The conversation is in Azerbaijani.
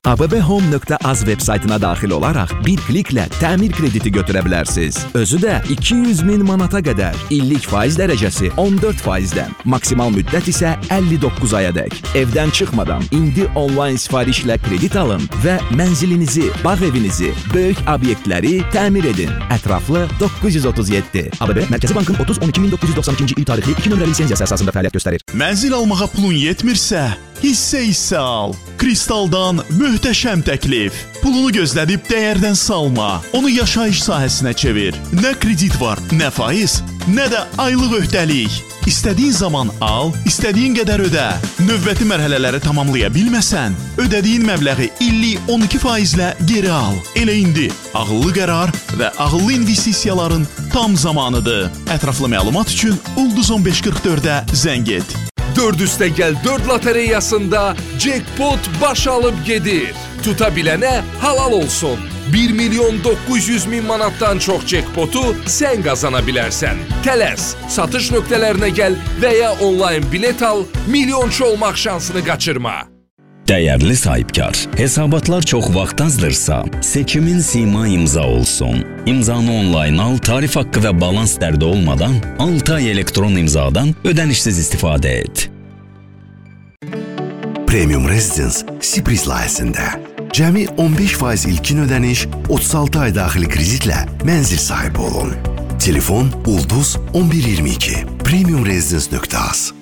abbhome.az veb saytına daxil olaraq bir kliklə təmir krediti götürə bilərsiniz. Özü də 200.000 manata qədər, illik faiz dərəcəsi 14%-dən, maksimal müddət isə 59 ayadək. Evdən çıxmadan indi onlayn sifarişlə kredit alın və mənzilinizi, bağ evinizi, böyük obyektləri təmir edin. Ətraflı 937. ABB Mərkəzi Bankın 30-12-1992-ci il tarixli 2 nömrəli lisenziyası əsasında fəaliyyət göstərir. Mənzil almağa pulun yetmirsə, hissə al. Kristaldan möhtəşəm təklif. Pulunu gözlədib dəyərdən salma. Onu yaşayış sahəsinə çevir. Nə kredit var, nə faiz, nə də aylıq öhdəlik. İstədiyin zaman al, istədiyin qədər ödə. Növbəti mərhələləri tamamlaya bilməsən, ödədiyin məbləği illik 12%-lə geri al. Elə indi ağıllı qərar və ağıllı investisiyaların tam zamanıdır. Ətraflı məlumat üçün Ulduz 1544-ə zəng et. 4 üstə gəl 4 lotereyasında jackpot baş alıb gedir. Tuta bilənə halal olsun. 1.900.000 manatdan çox jackpotu sən qazana bilərsən. Tələs, satış nöqtələrinə gəl və ya onlayn bilet al, milyonçu olmaq şansını qaçırma. Dəyərli sahibkar, hesabatlar çox vaxt azdırsa, seçimin sima imza olsun. İmzanı onlayn al, tarif haqqı və balans dərdi olmadan 6 ay elektron imzadan ödənişsiz istifadə et. Premium Residence Sibris layihəsində cəmi 15% ilkin ödəniş, 36 ay daxili kreditlə mənzil sahibi olun. Telefon Ulduz 1122 premiumresidence.az